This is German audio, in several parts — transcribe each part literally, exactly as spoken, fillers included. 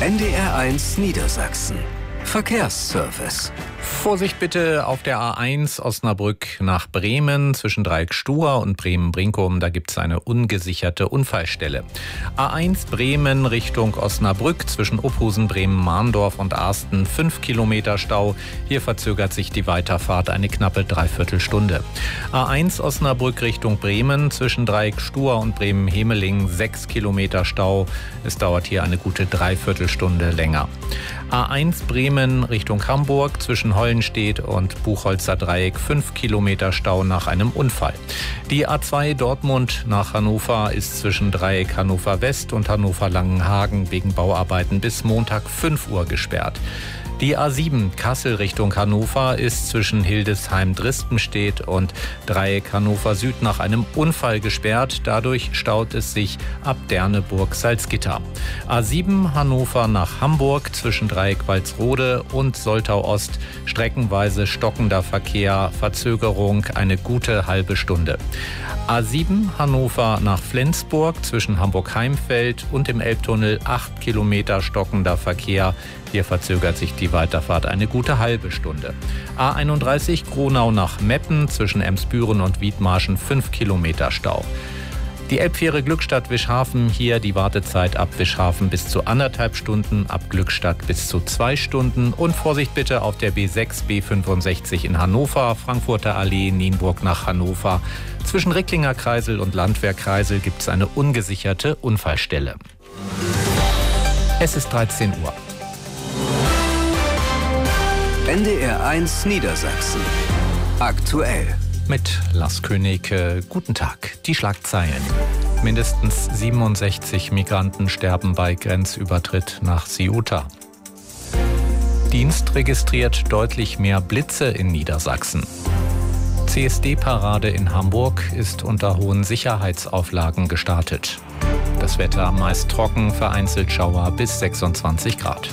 N D R eins Niedersachsen. Verkehrsservice. Vorsicht bitte auf der A eins Osnabrück nach Bremen zwischen Dreieck-Stur und Bremen-Brinkum. Da gibt es eine ungesicherte Unfallstelle. A eins Bremen Richtung Osnabrück zwischen Uphusen, Bremen-Mahndorf und Arsten. fünf Kilometer Stau. Hier verzögert sich die Weiterfahrt eine knappe Dreiviertelstunde. A eins Osnabrück Richtung Bremen zwischen Dreieck-Stur und Bremen-Hemeling. sechs Kilometer Stau. Es dauert hier eine gute Dreiviertelstunde länger. A eins Bremen Richtung Hamburg zwischen Hollenstedt und Buchholzer Dreieck. fünf Kilometer Stau nach einem Unfall. Die A zwei Dortmund nach Hannover ist zwischen Dreieck Hannover West und Hannover Langenhagen wegen Bauarbeiten bis Montag fünf Uhr gesperrt. Die A sieben Kassel Richtung Hannover ist zwischen Hildesheim-Drispenstedt und Dreieck Hannover Süd nach einem Unfall gesperrt. Dadurch staut es sich ab Derneburg-Salzgitter. A sieben Hannover nach Hamburg zwischen Dreieck Walsrode und Soltau Ost. Streckenweise stockender Verkehr, Verzögerung eine gute halbe Stunde. A sieben Hannover nach Flensburg zwischen Hamburg-Heimfeld und dem Elbtunnel acht Kilometer stockender Verkehr. Hier verzögert sich die Weiterfahrt eine gute halbe Stunde. A einunddreißig Gronau nach Meppen zwischen Emsbüren und Wiedmarschen fünf Kilometer Stau. Die Elbfähre Glückstadt-Wischhafen, hier die Wartezeit ab Wischhafen bis zu anderthalb Stunden, ab Glückstadt bis zu zwei Stunden. Und Vorsicht bitte auf der B sechs B fünfundsechzig in Hannover, Frankfurter Allee, Nienburg nach Hannover. Zwischen Ricklinger Kreisel und Landwehrkreisel gibt es eine ungesicherte Unfallstelle. Es ist dreizehn Uhr. N D R eins Niedersachsen. Aktuell. Mit Lars König. Guten Tag. Die Schlagzeilen. Mindestens siebenundsechzig Migranten sterben bei Grenzübertritt nach Ceuta. Dienst registriert deutlich mehr Blitze in Niedersachsen. C S D-Parade in Hamburg ist unter hohen Sicherheitsauflagen gestartet. Das Wetter meist trocken, vereinzelt Schauer bis sechsundzwanzig Grad.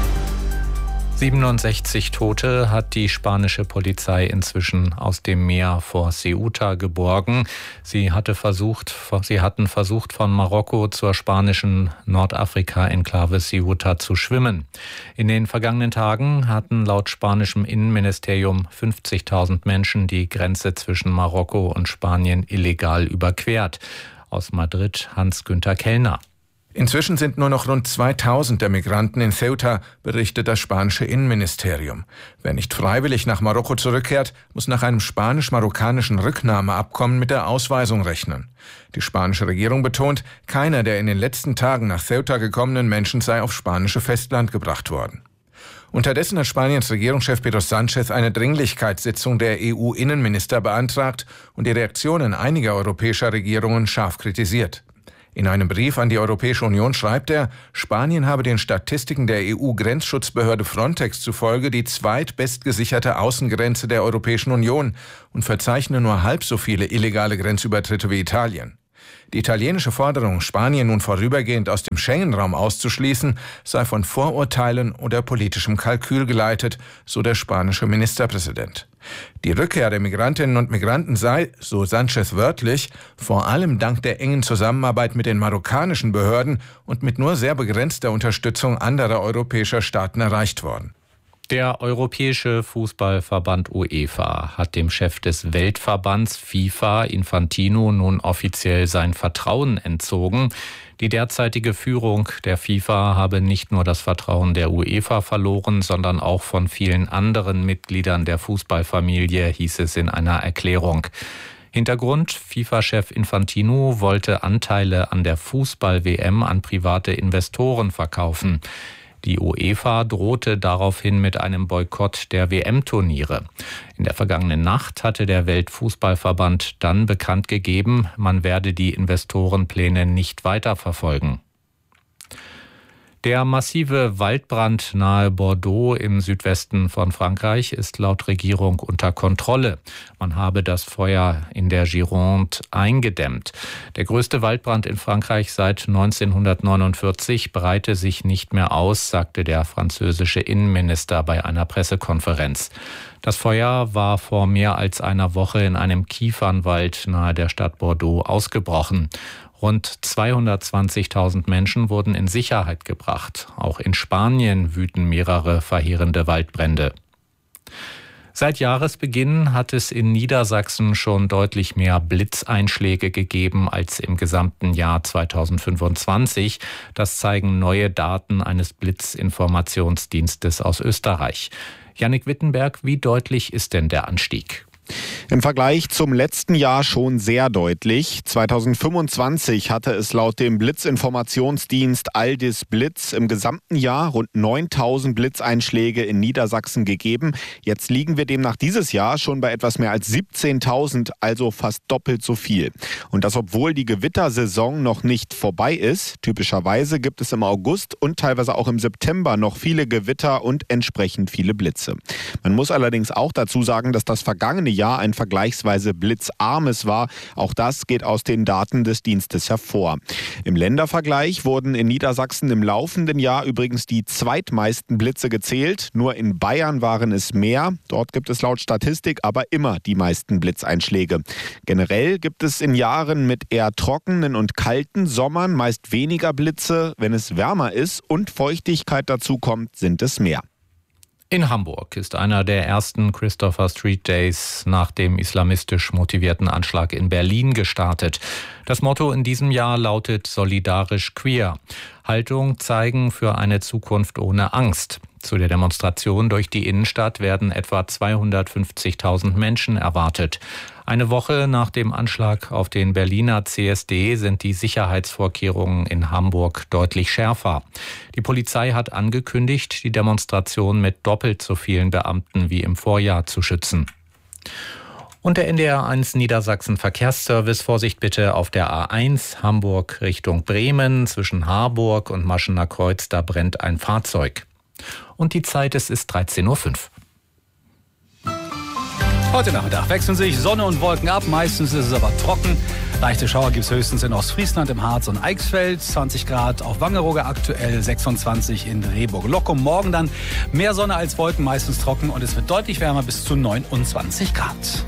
siebenundsechzig Tote hat die spanische Polizei inzwischen aus dem Meer vor Ceuta geborgen. Sie hatte versucht, sie hatten versucht, von Marokko zur spanischen Nordafrika-Enklave Ceuta zu schwimmen. In den vergangenen Tagen hatten laut spanischem Innenministerium fünfzigtausend Menschen die Grenze zwischen Marokko und Spanien illegal überquert. Aus Madrid Hans-Günther Kellner. Inzwischen sind nur noch rund zweitausend der Migranten in Ceuta, berichtet das spanische Innenministerium. Wer nicht freiwillig nach Marokko zurückkehrt, muss nach einem spanisch-marokkanischen Rücknahmeabkommen mit der Ausweisung rechnen. Die spanische Regierung betont, keiner der in den letzten Tagen nach Ceuta gekommenen Menschen sei aufs spanische Festland gebracht worden. Unterdessen hat Spaniens Regierungschef Pedro Sánchez eine Dringlichkeitssitzung der E U-Innenminister beantragt und die Reaktionen einiger europäischer Regierungen scharf kritisiert. In einem Brief an die Europäische Union schreibt er, Spanien habe den Statistiken der E U-Grenzschutzbehörde Frontex zufolge die zweitbestgesicherte Außengrenze der Europäischen Union und verzeichne nur halb so viele illegale Grenzübertritte wie Italien. Die italienische Forderung, Spanien nun vorübergehend aus dem Schengen-Raum auszuschließen, sei von Vorurteilen oder politischem Kalkül geleitet, so der spanische Ministerpräsident. Die Rückkehr der Migrantinnen und Migranten sei, so Sánchez wörtlich, vor allem dank der engen Zusammenarbeit mit den marokkanischen Behörden und mit nur sehr begrenzter Unterstützung anderer europäischer Staaten erreicht worden. Der Europäische Fußballverband UEFA hat dem Chef des Weltverbands FIFA, Infantino, nun offiziell sein Vertrauen entzogen. Die derzeitige Führung der FIFA habe nicht nur das Vertrauen der UEFA verloren, sondern auch von vielen anderen Mitgliedern der Fußballfamilie, hieß es in einer Erklärung. Hintergrund: FIFA-Chef Infantino wollte Anteile an der Fußball-W M an private Investoren verkaufen. Die UEFA drohte daraufhin mit einem Boykott der W M-Turniere. In der vergangenen Nacht hatte der Weltfußballverband dann bekannt gegeben, man werde die Investorenpläne nicht weiterverfolgen. Der massive Waldbrand nahe Bordeaux im Südwesten von Frankreich ist laut Regierung unter Kontrolle. Man habe das Feuer in der Gironde eingedämmt. Der größte Waldbrand in Frankreich seit neunzehnhundertneunundvierzig breite sich nicht mehr aus, sagte der französische Innenminister bei einer Pressekonferenz. Das Feuer war vor mehr als einer Woche in einem Kiefernwald nahe der Stadt Bordeaux ausgebrochen. Rund zweihundertzwanzigtausend Menschen wurden in Sicherheit gebracht. Auch in Spanien wüten mehrere verheerende Waldbrände. Seit Jahresbeginn hat es in Niedersachsen schon deutlich mehr Blitzeinschläge gegeben als im gesamten Jahr zweitausendfünfundzwanzig. Das zeigen neue Daten eines Blitzinformationsdienstes aus Österreich. Jannik Wittenberg, wie deutlich ist denn der Anstieg? Im Vergleich zum letzten Jahr schon sehr deutlich. zweitausendfünfundzwanzig hatte es laut dem Blitzinformationsdienst Aldis Blitz im gesamten Jahr rund neuntausend Blitzeinschläge in Niedersachsen gegeben. Jetzt liegen wir demnach dieses Jahr schon bei etwas mehr als siebzehntausend, also fast doppelt so viel. Und das, obwohl die Gewittersaison noch nicht vorbei ist. Typischerweise gibt es im August und teilweise auch im September noch viele Gewitter und entsprechend viele Blitze. Man muss allerdings auch dazu sagen, dass das vergangene Jahr ein vergleichsweise blitzarmes war. Auch das geht aus den Daten des Dienstes hervor. Im Ländervergleich wurden in Niedersachsen im laufenden Jahr übrigens die zweitmeisten Blitze gezählt. Nur in Bayern waren es mehr. Dort gibt es laut Statistik aber immer die meisten Blitzeinschläge. Generell gibt es in Jahren mit eher trockenen und kalten Sommern meist weniger Blitze. Wenn es wärmer ist und Feuchtigkeit dazu kommt, sind es mehr. In Hamburg ist einer der ersten Christopher Street Days nach dem islamistisch motivierten Anschlag in Berlin gestartet. Das Motto in diesem Jahr lautet solidarisch queer. Haltung zeigen für eine Zukunft ohne Angst. Zu der Demonstration durch die Innenstadt werden etwa zweihundertfünfzigtausend Menschen erwartet. Eine Woche nach dem Anschlag auf den Berliner C S D sind die Sicherheitsvorkehrungen in Hamburg deutlich schärfer. Die Polizei hat angekündigt, die Demonstration mit doppelt so vielen Beamten wie im Vorjahr zu schützen. Und der N D R eins Niedersachsen Verkehrsservice, Vorsicht bitte auf der A eins Hamburg Richtung Bremen zwischen Harburg und Maschener Kreuz, da brennt ein Fahrzeug. Und die Zeit, es ist dreizehn Uhr fünf. Heute Nachmittag wechseln sich Sonne und Wolken ab. Meistens ist es aber trocken. Leichte Schauer gibt es höchstens in Ostfriesland, im Harz und Eichsfeld. zwanzig Grad auf Wangerooge aktuell, sechsundzwanzig in Rehburg-Lockum. Morgen dann mehr Sonne als Wolken, meistens trocken. Und es wird deutlich wärmer bis zu neunundzwanzig Grad.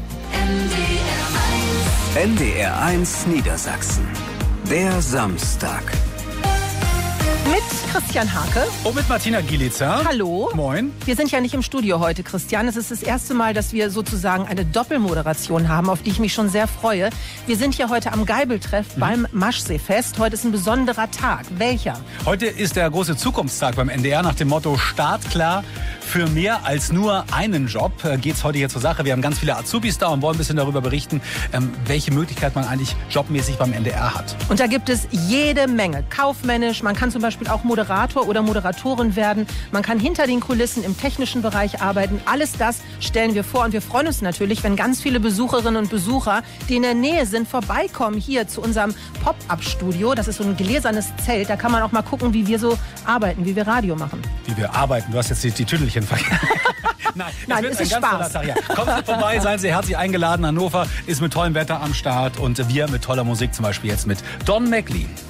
N D R eins Niedersachsen. Der Samstag. Mit Christian Hake. Und mit Martina Gielitzer. Hallo. Moin. Wir sind ja nicht im Studio heute, Christian. Es ist das erste Mal, dass wir sozusagen eine Doppelmoderation haben, auf die ich mich schon sehr freue. Wir sind hier heute am Geibeltreff mhm. beim Maschseefest. Heute ist ein besonderer Tag. Welcher? Heute ist der große Zukunftstag beim N D R nach dem Motto Startklar. Für mehr als nur einen Job geht es heute hier zur Sache. Wir haben ganz viele Azubis da und wollen ein bisschen darüber berichten, welche Möglichkeit man eigentlich jobmäßig beim N D R hat. Und da gibt es jede Menge. Kaufmännisch, man kann zum Beispiel auch Moderator oder Moderatorin werden. Man kann hinter den Kulissen im technischen Bereich arbeiten. Alles das stellen wir vor. Und wir freuen uns natürlich, wenn ganz viele Besucherinnen und Besucher, die in der Nähe sind, vorbeikommen hier zu unserem Pop-Up-Studio. Das ist so ein gläsernes Zelt. Da kann man auch mal gucken, wie wir so arbeiten, wie wir Radio machen. Wie wir arbeiten. Du hast jetzt die, die Tüdelchen vergessen. Nein, Nein, es ist Spaß. Ja. Kommen Sie vorbei, seien Sie herzlich eingeladen. Hannover ist mit tollem Wetter am Start und wir mit toller Musik, zum Beispiel jetzt mit Don McLean.